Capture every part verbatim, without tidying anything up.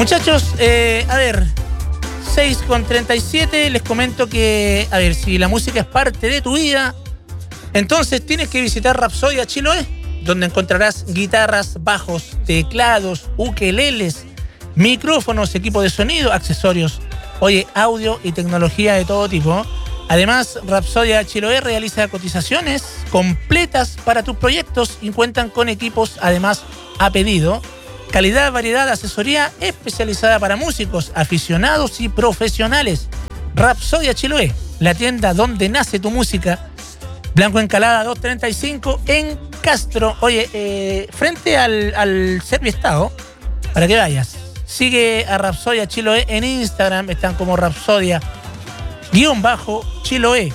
Muchachos, eh, a ver, seis con treinta y siete, les comento que, a ver, si la música es parte de tu vida, entonces tienes que visitar Rapsodia Chiloé, donde encontrarás guitarras, bajos, teclados, ukeleles, micrófonos, equipo de sonido, accesorios, oye, audio y tecnología de todo tipo. Además, Rapsodia Chiloé realiza cotizaciones completas para tus proyectos y cuentan con equipos, además, a pedido. Calidad, variedad, asesoría especializada para músicos, aficionados y profesionales. Rapsodia Chiloé, la tienda donde nace tu música. Blanco Encalada doscientos treinta y cinco en Castro. Oye, eh, frente al, al Serviestado, para que vayas. Sigue a Rapsodia Chiloé en Instagram. Están como Rapsodia guión bajo Chiloé.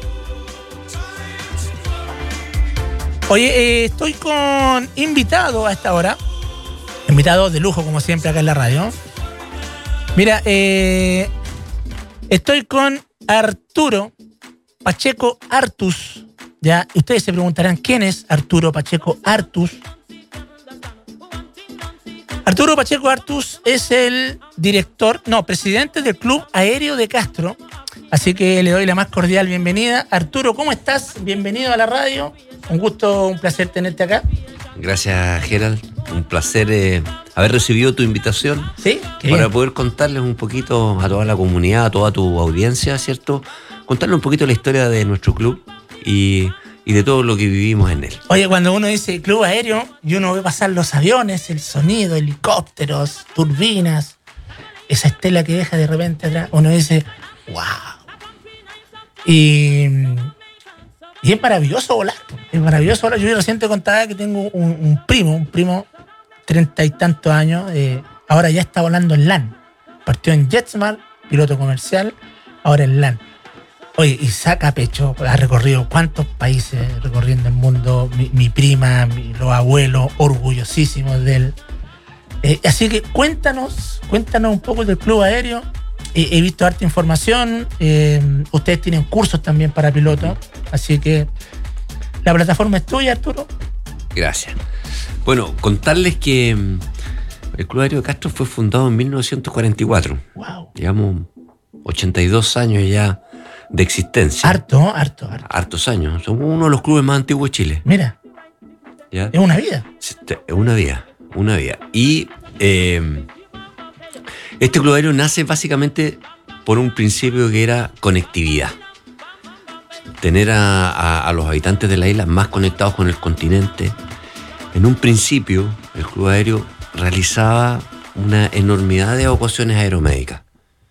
Oye, eh, estoy con invitado a esta hora. Invitado de lujo, como siempre, acá en la radio. Mira, eh, estoy con Arturo Pacheco Artus. Ya, ustedes se preguntarán quién es Arturo Pacheco Artus. Arturo Pacheco Artus es el director, no, presidente del Club Aéreo de Castro. Así que le doy la más cordial bienvenida. Arturo, ¿cómo estás? Bienvenido a la radio. Un gusto, un placer tenerte acá. Gracias, Gerald. Un placer eh, haber recibido tu invitación. Sí, qué para bien. poder contarles un poquito a toda la comunidad, a toda tu audiencia, ¿cierto? Contarles un poquito la historia de nuestro club y, y de todo lo que vivimos en él. Oye, cuando uno dice club aéreo y uno ve pasar los aviones, el sonido, helicópteros, turbinas, esa estela que deja de repente atrás, uno dice, wow. Y, y es maravilloso volar. Es maravilloso volar. Yo recién te contaba que tengo un, un primo, un primo, treinta y tantos años, eh, ahora ya está volando en LAN. Partió en JetSmart, piloto comercial, ahora en LAN. Oye, y saca pecho, ha recorrido cuántos países recorriendo el mundo, mi, mi prima, mi, los abuelos, orgullosísimos de él. Eh, así que cuéntanos, cuéntanos un poco del Club Aéreo. Eh, he visto harta información, eh, ustedes tienen cursos también para pilotos, así que la plataforma es tuya, Arturo. Gracias. Bueno, contarles que el Club Aéreo de Castro fue fundado en mil novecientos cuarenta y cuatro. Wow. Llevamos ochenta y dos años ya de existencia. Harto, harto, harto. Hartos años. Somos uno de los clubes más antiguos de Chile. Mira, ¿Ya? es una vida. Es una vida, una vida. Y eh, este Club Aéreo nace básicamente por un principio que era conectividad. Tener a, a, a los habitantes de la isla más conectados con el continente. En un principio, el Club Aéreo realizaba una enormidad de evacuaciones aeromédicas.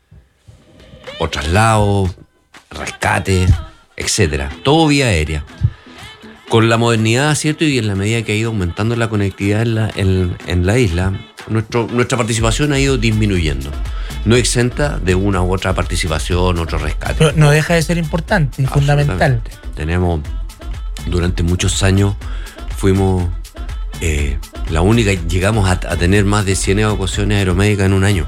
O traslados, rescates, etcétera. Todo vía aérea. Con la modernidad, ¿cierto? Y en la medida que ha ido aumentando la conectividad en la, en, en la isla, nuestro, nuestra participación ha ido disminuyendo. No exenta de una u otra participación, otro rescate. Pero no deja de ser importante y fundamental. Tenemos, durante muchos años, fuimos eh, la única, llegamos a, a tener más de cien evacuaciones aeromédicas en un año.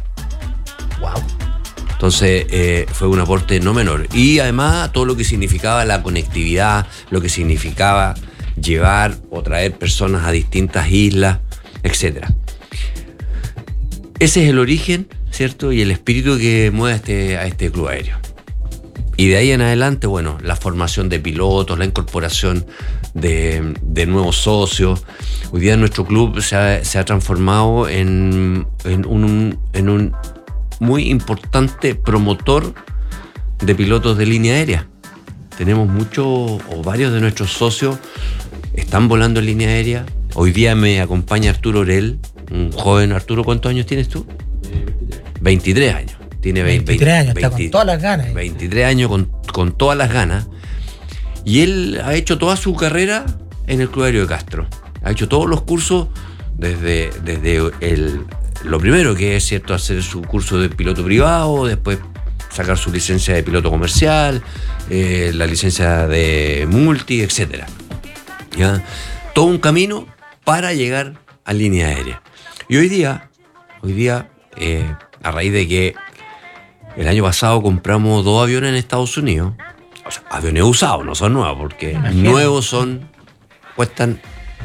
Wow. Entonces eh, fue un aporte no menor. Y además todo lo que significaba la conectividad, lo que significaba llevar o traer personas a distintas islas, etcétera. Ese es el origen, ¿cierto? Y el espíritu que mueve a este, a este club aéreo. Y de ahí en adelante, bueno, la formación de pilotos, la incorporación de, de nuevos socios. Hoy día nuestro club se ha, se ha transformado en, en, un, en un muy importante promotor de pilotos de línea aérea. Tenemos muchos o varios de nuestros socios están volando en línea aérea. Hoy día me acompaña Arturo Orel, un joven. Arturo, ¿cuántos años tienes tú? veintitrés años. Tiene veintitrés años, está con todas las ganas. veintitrés años con, con todas las ganas. Y él ha hecho toda su carrera en el Club Aéreo de Castro. Ha hecho todos los cursos desde, desde el, lo primero que es, cierto, hacer su curso de piloto privado, después sacar su licencia de piloto comercial, eh, la licencia de multi, etcétera. ¿Ya? Todo un camino para llegar a línea aérea. Y hoy día, hoy día, eh, a raíz de que el año pasado compramos dos aviones en Estados Unidos, o sea, aviones usados, no son nuevos, porque nuevos son, cuestan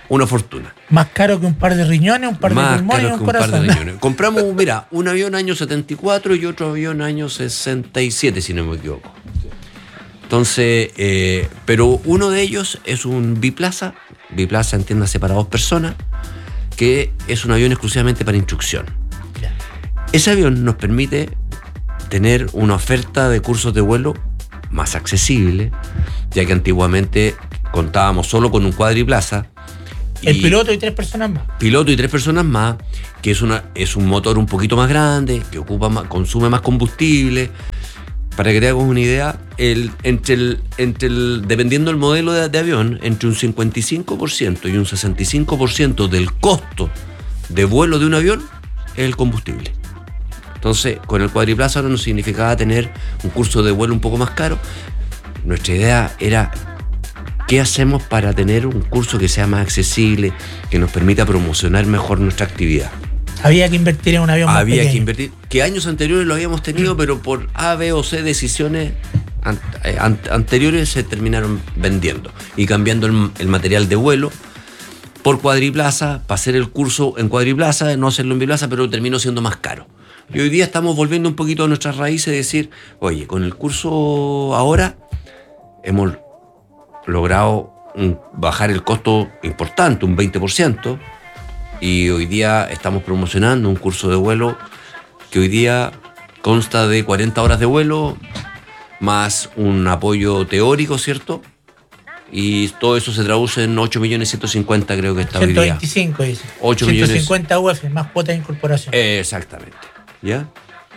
una fortuna. Más caro que un par de riñones, un par Más de pulmones y un que un corazón. par de riñones. Compramos, mira, un avión año setenta y cuatro y otro avión año sesenta y siete, si no me equivoco. Entonces, eh, pero uno de ellos es un biplaza, biplaza entiéndase para dos personas, que es un avión exclusivamente para instrucción. Ya. Ese avión nos permite tener una oferta de cursos de vuelo más accesible, ya que antiguamente contábamos solo con un cuadriplaza. El piloto y tres personas más. Piloto y tres personas más, que es, una, es un motor un poquito más grande, que ocupa más, consume más combustible. Para que te hagas una idea, el, entre el, entre el, dependiendo del modelo de, de avión, entre un cincuenta y cinco por ciento y un sesenta y cinco por ciento del costo de vuelo de un avión es el combustible. Entonces, con el cuadriplaza no nos significaba tener un curso de vuelo un poco más caro. Nuestra idea era qué hacemos para tener un curso que sea más accesible, que nos permita promocionar mejor nuestra actividad. Había que invertir en un avión más Había pequeño. que invertir, que años anteriores lo habíamos tenido, pero por A, B o C decisiones an, an, anteriores se terminaron vendiendo y cambiando el, el material de vuelo por cuadriplaza, para hacer el curso en cuadriplaza, no hacerlo en biplaza, pero terminó siendo más caro. Y hoy día estamos volviendo un poquito a nuestras raíces y decir, oye, con el curso ahora hemos logrado un, bajar el costo importante, un veinte por ciento, y hoy día estamos promocionando un curso de vuelo que hoy día consta de cuarenta horas de vuelo más un apoyo teórico, ¿cierto? Y todo eso se traduce en ocho millones ciento cincuenta, creo que está hoy día. ciento veinticinco, dice. ocho ciento millones. cincuenta U F, más cuota de incorporación. Eh, exactamente. ¿Ya?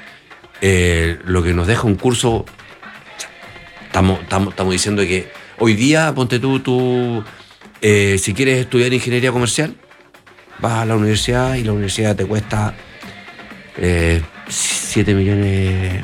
Eh, lo que nos deja un curso, estamos, estamos, estamos diciendo que hoy día, ponte tú, tú eh, si quieres estudiar ingeniería comercial, vas a la universidad y la universidad te cuesta eh, siete millones,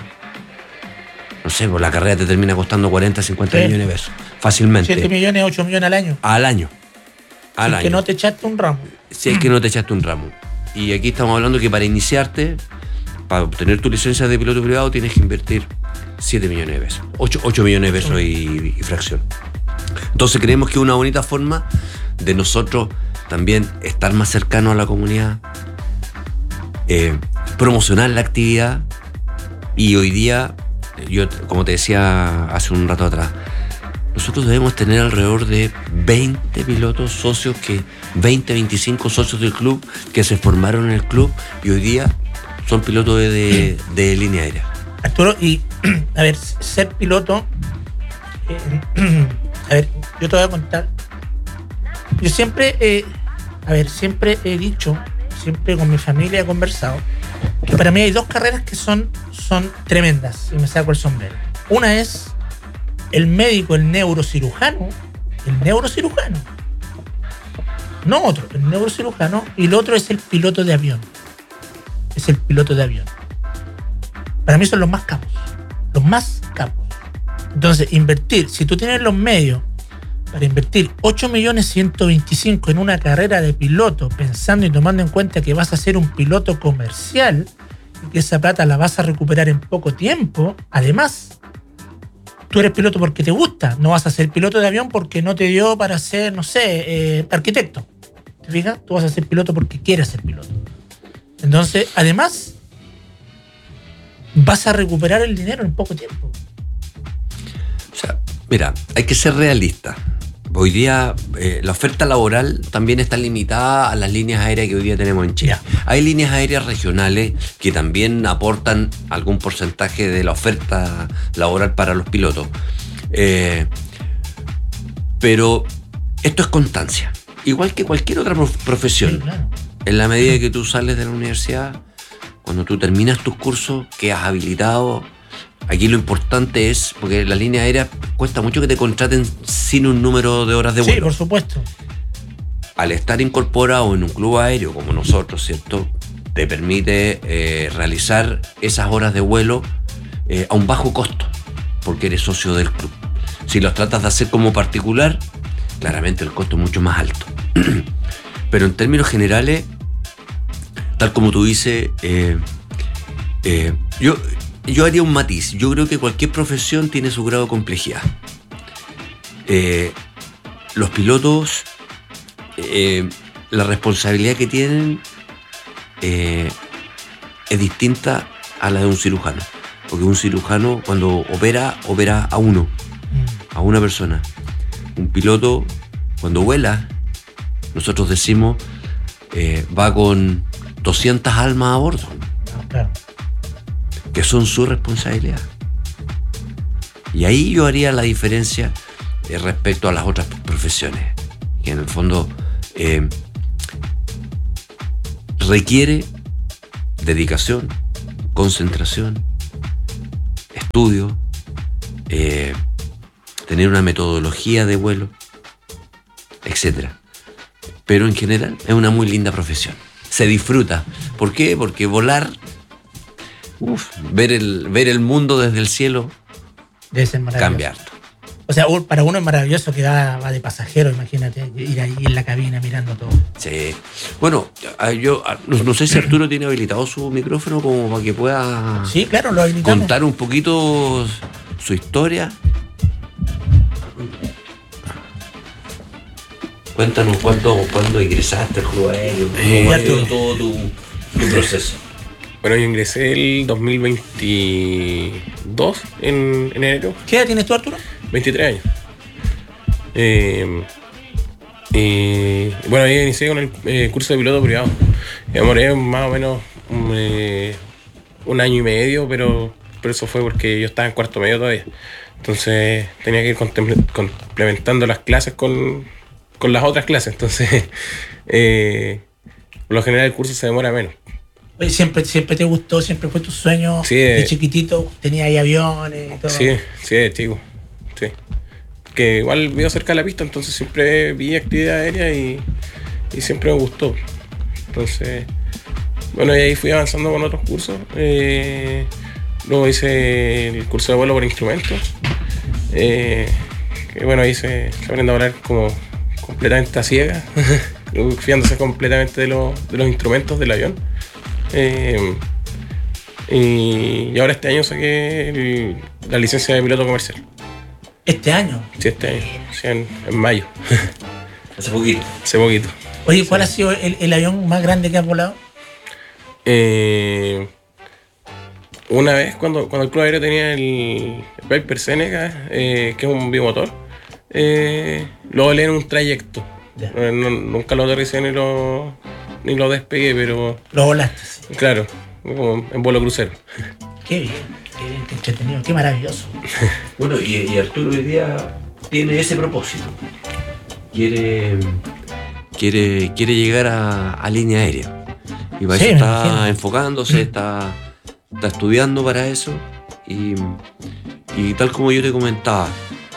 no sé, por la carrera te termina costando cuarenta, cincuenta Sí. millones de pesos, fácilmente. siete millones, ocho millones al año. Al año. Al Si año. es que no te echaste un ramo. Si es que no te echaste un ramo. Y aquí estamos hablando que para iniciarte, para obtener tu licencia de piloto privado, tienes que invertir siete millones de pesos. ocho millones de pesos y, y fracción. Entonces creemos que es una bonita forma de nosotros también estar más cercanos a la comunidad, eh, promocionar la actividad. Y hoy día, yo como te decía hace un rato atrás, nosotros debemos tener alrededor de veinte pilotos socios, que veinte, veinticinco socios del club que se formaron en el club y hoy día son pilotos de, de, de línea aérea. Arturo, y a ver, ser piloto, eh, a ver, yo te voy a contar. Yo siempre, eh, a ver, siempre he dicho, siempre con mi familia he conversado, que para mí hay dos carreras que son, son tremendas, y me saco el sombrero. Una es el médico, el neurocirujano, el neurocirujano, no otro, el neurocirujano, y el otro es el piloto de avión. Es el piloto de avión. Para mí son los más capos, los más capos. Entonces, invertir, si tú tienes los medios para invertir ocho millones ciento veinticinco en una carrera de piloto, pensando y tomando en cuenta que vas a ser un piloto comercial y que esa plata la vas a recuperar en poco tiempo, además, tú eres piloto porque te gusta, no vas a ser piloto de avión porque no te dio para ser, no sé, eh, arquitecto. ¿Te fijas? Tú vas a ser piloto porque quieres ser piloto. Entonces, además, vas a recuperar el dinero en poco tiempo. O sea, mira, hay que ser realista. Hoy día eh, la oferta laboral también está limitada a las líneas aéreas que hoy día tenemos en Chile. Yeah. Hay líneas aéreas regionales que también aportan algún porcentaje de la oferta laboral para los pilotos. Eh, pero esto es constancia. Igual que cualquier otra prof- profesión. Sí, claro. En la medida que tú sales de la universidad, cuando tú terminas tus cursos, quedas habilitado. Aquí lo importante es, porque la línea aérea cuesta mucho que te contraten sin un número de horas de vuelo. Sí, por supuesto. Al estar incorporado en un club aéreo como nosotros, ¿cierto? Te permite eh, realizar esas horas de vuelo eh, a un bajo costo, porque eres socio del club. Si los tratas de hacer como particular, claramente el costo es mucho más alto. Pero en términos generales, tal como tú dices, eh, eh, yo, yo haría un matiz. Yo creo que cualquier profesión tiene su grado de complejidad. Eh, los pilotos eh, la responsabilidad que tienen eh, es distinta a la de un cirujano. Porque un cirujano cuando opera, opera a uno, a una persona. Un piloto cuando vuela, nosotros decimos, eh, va con doscientas almas a bordo. Claro. Que son su responsabilidad. Y ahí yo haría la diferencia eh, respecto a las otras profesiones. Que en el fondo eh, requiere dedicación, concentración, estudio, eh, tener una metodología de vuelo, etcétera. Pero en general es una muy linda profesión. Se disfruta. ¿Por qué? Porque volar, uf, ver el, ver el mundo desde el cielo, debe ser maravilloso. Cambia harto. O sea, para uno es maravilloso que va, va de pasajero, imagínate, ir ahí en la cabina mirando todo. Sí. Bueno, yo no, no sé si Arturo tiene habilitado su micrófono como para que pueda sí, claro, lo habilitamos. Contar un poquito su historia. Cuéntanos cuándo, cuándo ingresaste al Club Aéreo, cómo ha sido todo tu, tu proceso. Bueno, yo ingresé el dos mil veintidós en, en enero. ¿Qué edad tienes tú, Arturo? veintitrés años. Eh, y bueno, yo inicié con el eh, curso de piloto privado. Me demoré más o menos un, eh, un año y medio, pero, pero eso fue porque yo estaba en cuarto medio todavía. Entonces tenía que ir complementando las clases con, con las otras clases. Entonces, eh, por lo general el curso se demora menos. Oye, siempre, siempre te gustó, siempre fue tu sueño, sí, de chiquitito, tenías ahí aviones y todo. Sí, sí, de chico. Sí. Que igual vivo cerca de la pista, entonces siempre vi actividad aérea y, y siempre me gustó. Entonces, bueno, y ahí fui avanzando con otros cursos. Eh, luego hice el curso de vuelo por instrumentos. Eh, que bueno, ahí se, se aprende a volar como completamente a ciegas, fiándose completamente de, lo, de los instrumentos del avión. Eh, y, y ahora este año saqué el, la licencia de piloto comercial. ¿Este año? Sí, este año, sí, en, en mayo. Hace poquito. Hace poquito. Oye, ¿cuál sí. ha sido el, el avión más grande que has volado? Eh, una vez cuando, cuando el Club Aéreo tenía el Piper Seneca, eh, que es un bimotor, eh, lo volé en un trayecto. No, no, nunca lo aterricé ni lo, ni lo despegué, pero... Lo volaste. Sí. Claro, como en vuelo crucero. Qué bien, qué bien, qué entretenido, qué maravilloso. Bueno, y, y Arturo hoy día tiene ese propósito. Quiere, quiere, quiere llegar a, a línea aérea. Y para sí, eso está imagino. enfocándose, está, está estudiando para eso. Y, y tal como yo te comentaba,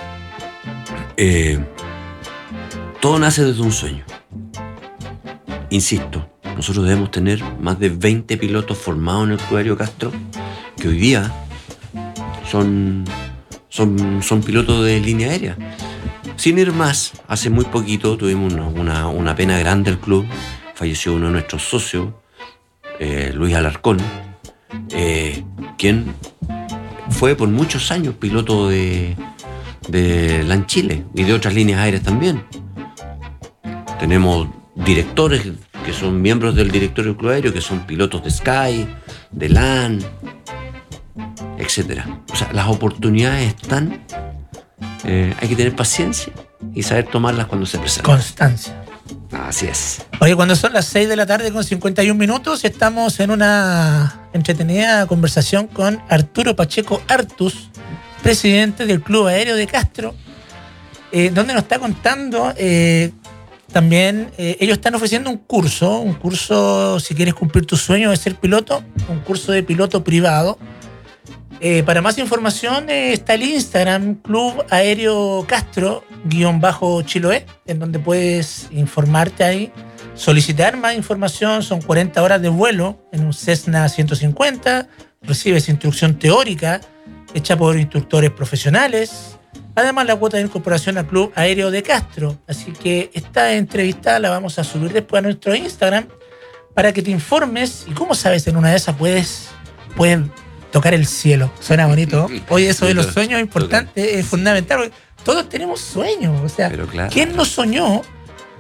eh, todo nace desde un sueño. Insisto, nosotros debemos tener más de veinte pilotos formados en el Club Aéreo Castro que hoy día son, son, son pilotos de línea aérea. Sin ir más, hace muy poquito tuvimos una, una, una pena grande al club. Falleció uno de nuestros socios, eh, Luis Alarcón, eh, quien fue por muchos años piloto de, de LAN Chile y de otras líneas aéreas también. Tenemos directores que son miembros del directorio del Club Aéreo, que son pilotos de Sky, de LAN, etcétera. O sea, las oportunidades están, eh, hay que tener paciencia y saber tomarlas cuando se presentan. Constancia. Así es. Oye, cuando son las seis de la tarde con cincuenta y un minutos, estamos en una entretenida conversación con Arturo Pacheco Artus, presidente del Club Aéreo de Castro, eh, donde nos está contando eh, también, eh, ellos están ofreciendo un curso, un curso, si quieres cumplir tu sueño de ser piloto, un curso de piloto privado. Eh, para más información eh, está el Instagram Club Aéreo Castro guión bajo Chiloé, en donde puedes informarte ahí, solicitar más información. Son cuarenta horas de vuelo en un Cessna ciento cincuenta, recibes instrucción teórica hecha por instructores profesionales, además la cuota de incorporación al Club Aéreo de Castro. Así que esta entrevista la vamos a subir después a nuestro Instagram para que te informes, y como sabes, en una de esas puedes, puedes tocar el cielo. Suena bonito. Oye, eso de los sueños es importante, es fundamental. Todos tenemos sueños. O sea, claro, ¿quién no soñó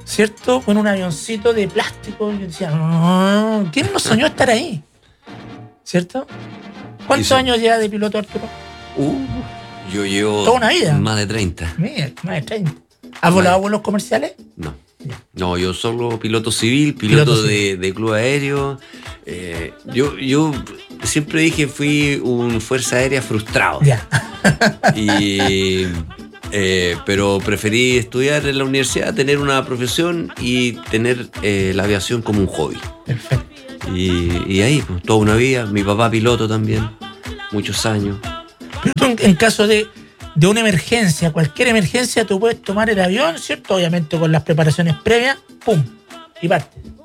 ¿cierto? Con un avioncito de plástico. Y yo decía, no, ¿quién no soñó estar ahí? ¿Cierto? ¿Cuántos Eso. años lleva de piloto, Arturo? Uh, yo llevo Toda una vida. más de treinta. Mira, más de treinta. ¿Has volado vuelos comerciales? No. Ya. No, yo solo piloto civil, piloto, Piloto de, de club aéreo. Eh, yo, yo siempre dije fui un fuerza aérea frustrado. Ya. Y, eh, pero preferí estudiar en la universidad, tener una profesión y tener eh, la aviación como un hobby. Perfecto. Y, y ahí, pues, toda una vida. Mi papá piloto también, muchos años. Pero tú, en, en caso de, de una emergencia, cualquier emergencia, tú puedes tomar el avión, ¿cierto? Obviamente con las preparaciones previas, ¡pum! Y partes.